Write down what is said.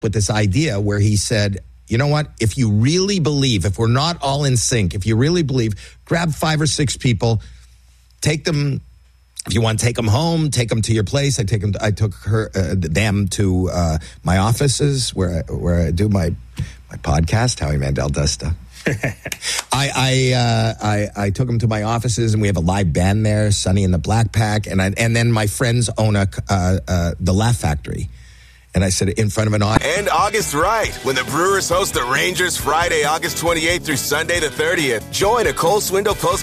with this idea where he said, you know what? If you really believe, if we're not all in sync, if you really believe, grab 5 or 6 people, take them. If you want to take them home, take them to your place. I took them to my offices where I do my podcast. Howie Mandel does stuff. I took them to my offices, and we have a live band there, Sonny and the Black Pack, and then my friends own the Laugh Factory. And I said in front of an audience. And August right, when the Brewers host the Rangers Friday, August 28th through Sunday the 30th. Join a Cole Swindle post